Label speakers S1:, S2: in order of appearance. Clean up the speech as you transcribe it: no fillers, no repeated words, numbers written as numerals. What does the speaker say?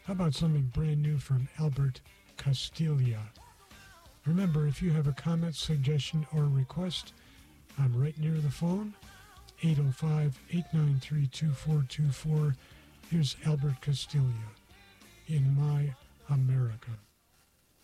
S1: How about something brand new from Albert Castiglia? Remember, if you have a comment, suggestion, or request, I'm right near the phone, 805-893-2424. Here's Albert Castiglia in My America.